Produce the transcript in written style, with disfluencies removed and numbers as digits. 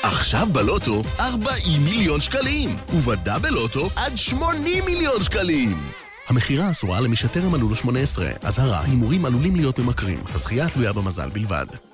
עכשיו בלוטו 40 מיליון שקלים, ובדאבל לוטו עד 80 מיליון שקלים. המחירה אסורה למי שטרם מלאו לו 18. אזהרה, הימורים עלולים להיות ממכרים. הזכייה תלויה במזל בלבד.